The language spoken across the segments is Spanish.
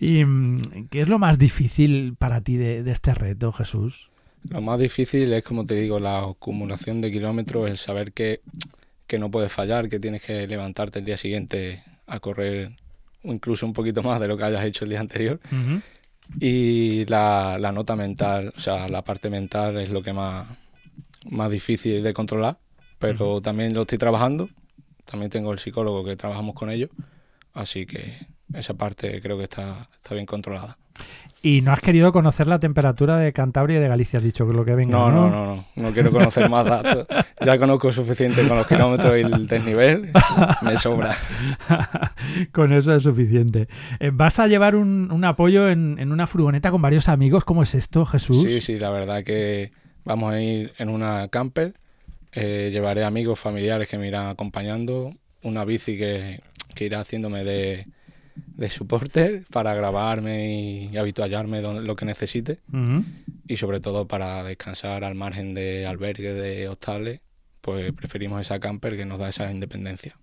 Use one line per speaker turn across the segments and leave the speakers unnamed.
¿Y qué es lo más difícil para ti de este reto, Jesús?
Lo más difícil es, como te digo, la acumulación de kilómetros, el saber que no puedes fallar, que tienes que levantarte el día siguiente a correr incluso un poquito más de lo que hayas hecho el día anterior.
Uh-huh.
Y la nota mental, o sea, la parte mental es lo que más difícil de controlar, pero también lo estoy trabajando. También tengo el psicólogo que trabajamos con ellos, así que esa parte creo que está bien controlada.
¿Y no has querido conocer la temperatura de Cantabria y de Galicia? Has dicho que lo que venga, ¿no?
No quiero conocer más datos. Ya conozco suficiente con los kilómetros y el desnivel, me sobra.
Con eso es suficiente. ¿Vas a llevar un apoyo en una furgoneta con varios amigos? ¿Cómo es esto, Jesús?
Sí, la verdad que vamos a ir en una camper. Llevaré amigos, familiares que me irán acompañando, una bici que irá haciéndome de supporter para grabarme y habituallarme lo que necesite.
Uh-huh.
Y sobre todo para descansar al margen de albergues, de hostales, pues preferimos esa camper que nos da esa independencia.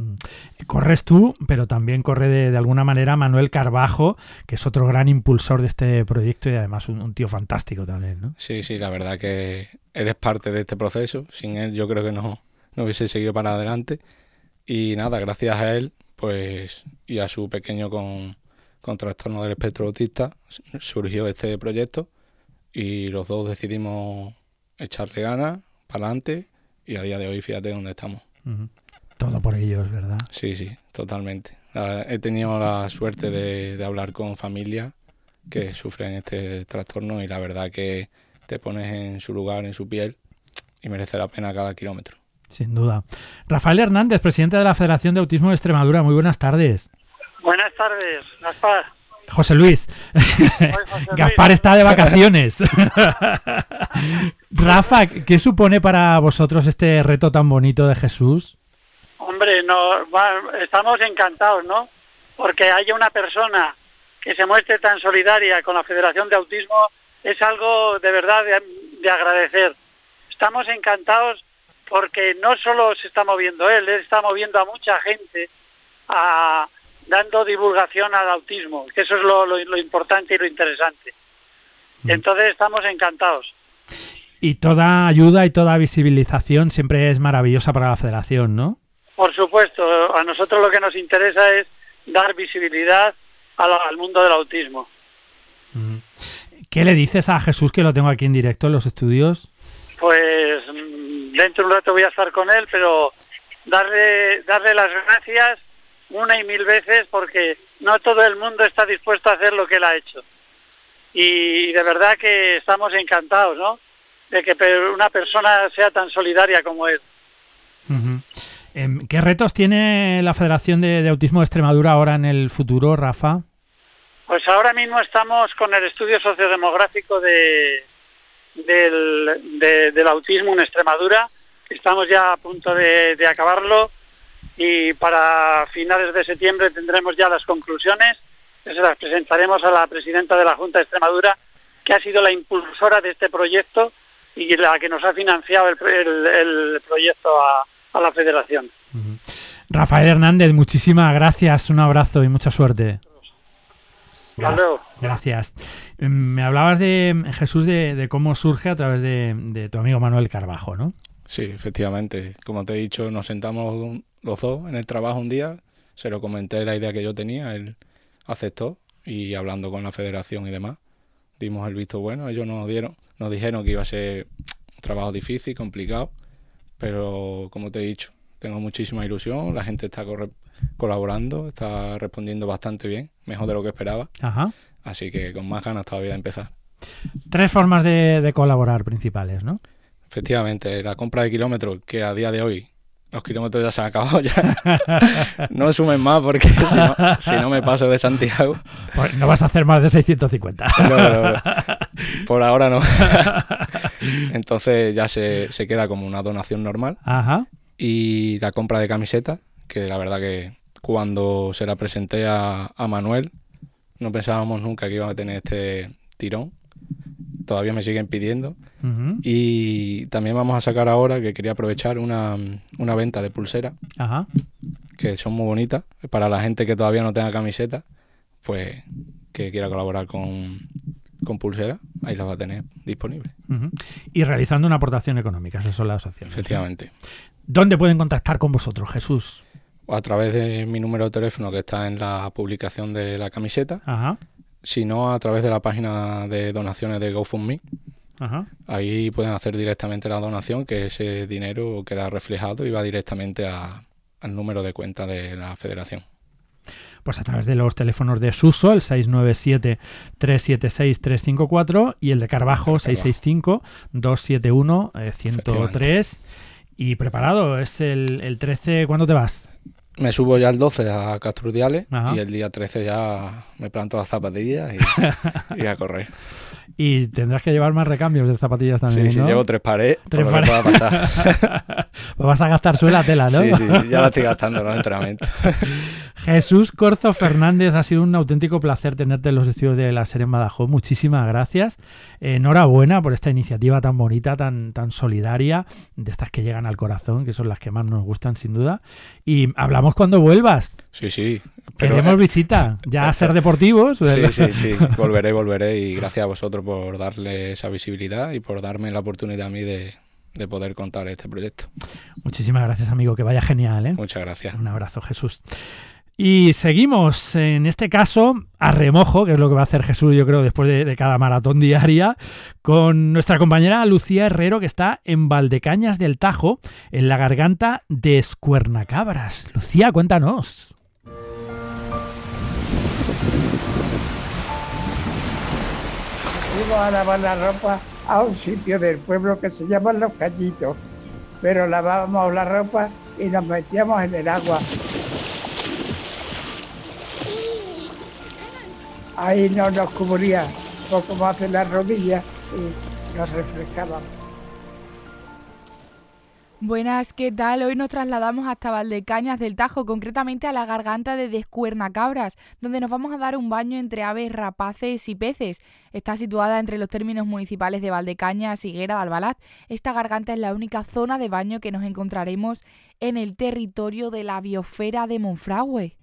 Corres tú, pero también corre de alguna manera Manuel Carbajo, que es otro gran impulsor de este proyecto y además un tío fantástico también, ¿no?
Sí, la verdad que eres parte de este proceso. Sin él yo creo que no hubiese seguido para adelante. Y nada, gracias a él pues y a su pequeño con trastorno del espectro autista surgió este proyecto y los dos decidimos echarle ganas para adelante y a día de hoy fíjate dónde estamos.
Uh-huh. Todo por ellos, ¿verdad?
Sí, totalmente. He tenido la suerte de hablar con familias que sufren este trastorno y la verdad que te pones en su lugar, en su piel y merece la pena cada kilómetro.
Sin duda. Rafael Hernández, presidente de la Federación de Autismo de Extremadura. Muy buenas tardes.
Buenas tardes, Gaspar.
José Luis. Gaspar está de vacaciones. Rafa, ¿qué supone para vosotros este reto tan bonito de Jesús?
Hombre, estamos encantados, ¿no? Porque haya una persona que se muestre tan solidaria con la Federación de Autismo es algo de verdad de agradecer. Estamos encantados porque no solo se está moviendo él está moviendo a mucha gente dando divulgación al autismo, que eso es lo importante y lo interesante. Entonces estamos encantados.
Y toda ayuda y toda visibilización siempre es maravillosa para la Federación, ¿no?
Por supuesto, a nosotros lo que nos interesa es dar visibilidad al mundo del autismo.
¿Qué le dices a Jesús, que lo tengo aquí en directo en los estudios?
Pues dentro de un rato voy a estar con él, pero darle las gracias una y mil veces porque no todo el mundo está dispuesto a hacer lo que él ha hecho. Y de verdad que estamos encantados, ¿no? De que una persona sea tan solidaria como él.
Uh-huh. ¿Qué retos tiene la Federación de Autismo de Extremadura ahora en el futuro, Rafa?
Pues ahora mismo estamos con el estudio sociodemográfico del autismo en Extremadura. Estamos ya a punto de acabarlo y para finales de septiembre tendremos ya las conclusiones, que se las presentaremos a la presidenta de la Junta de Extremadura, que ha sido la impulsora de este proyecto y la que nos ha financiado el proyecto a la Federación.
Uh-huh. Rafael Hernández, muchísimas gracias, un abrazo y mucha suerte. Gracias. Me hablabas de Jesús de cómo surge a través de tu amigo Manuel Carbajo, ¿no?
Sí, efectivamente. Como te he dicho, nos sentamos los dos en el trabajo un día, se lo comenté la idea que yo tenía, él aceptó y hablando con la federación y demás, dimos el visto bueno. Ellos nos dijeron que iba a ser un trabajo difícil, complicado, pero como te he dicho, tengo muchísima ilusión, la gente está colaborando, está respondiendo bastante bien, mejor de lo que esperaba.
Ajá.
Así que con más ganas todavía de empezar.
3 formas de colaborar principales, ¿no?
Efectivamente, la compra de kilómetros, que a día de hoy los kilómetros ya se han acabado ya. No sumen más porque si no me paso de Santiago.
Pues no vas a hacer más de 650.
No. Por ahora no. Entonces ya se queda como una donación normal.
Ajá.
Y la compra de camisetas, que la verdad que cuando se la presenté a Manuel, no pensábamos nunca que iba a tener este tirón. Todavía me siguen pidiendo.
Uh-huh.
Y también vamos a sacar ahora, que quería aprovechar, una venta de pulseras.
Ajá.
Que son muy bonitas. Para la gente que todavía no tenga camiseta, pues que quiera colaborar con Pulsera, ahí las va a tener disponibles.
Uh-huh. Y realizando una aportación económica, esas son las asociaciones.
Efectivamente.
¿Dónde pueden contactar con vosotros, Jesús?
O a través de mi número de teléfono que está en la publicación de la camiseta.
Ajá.
Si no, a través de la página de donaciones de GoFundMe.
Ajá.
Ahí pueden hacer directamente la donación, que ese dinero queda reflejado y va directamente al número de cuenta de la federación.
Pues a través de los teléfonos de Suso, el 697-376-354 y el de Carbajo, 665-271-103. Y preparado, es el 13, ¿cuándo te vas?
Me subo ya el 12 a Castrurdiales.
Ajá.
Y el día 13 ya me planto las zapatillas y a correr.
Y tendrás que llevar más recambios de zapatillas también,
sí,
¿no?
Sí, llevo 3 pares,
Tres
por lo que pueda pasar.
Pues vas a gastar suela tela, ¿no?
Sí, ya la estoy gastando los entrenamientos.
Jesús Corzo Fernández, ha sido un auténtico placer tenerte en los estudios de la SER en Badajoz. Muchísimas gracias. Enhorabuena por esta iniciativa tan bonita, tan solidaria, de estas que llegan al corazón, que son las que más nos gustan sin duda. Y hablamos cuando vuelvas.
Sí.
Queremos visita, ya a Ser Deportivos.
Sí. Volveré y gracias a vosotros por darle esa visibilidad y por darme la oportunidad a mí de poder contar este proyecto.
Muchísimas gracias, amigo, que vaya genial, ¿eh?
Muchas gracias.
Un abrazo, Jesús. Y seguimos, en este caso, a remojo, que es lo que va a hacer Jesús, yo creo, después de cada maratón diaria, con nuestra compañera Lucía Herrero, que está en Valdecañas del Tajo, en la garganta de Escuernacabras. Lucía, cuéntanos.
Fuimos a lavar la ropa a un sitio del pueblo que se llama Los Cañitos, pero lavábamos la ropa y nos metíamos en el agua. Ahí no nos cubría un poco más de las rodillas y nos refrescábamos.
Buenas, ¿qué tal? Hoy nos trasladamos hasta Valdecañas del Tajo, concretamente a la garganta de Escuernacabras, donde nos vamos a dar un baño entre aves rapaces y peces. Está situada entre los términos municipales de Valdecañas y Higuera de Albalat. Esta garganta es la única zona de baño que nos encontraremos en el territorio de la biosfera de Monfragüe.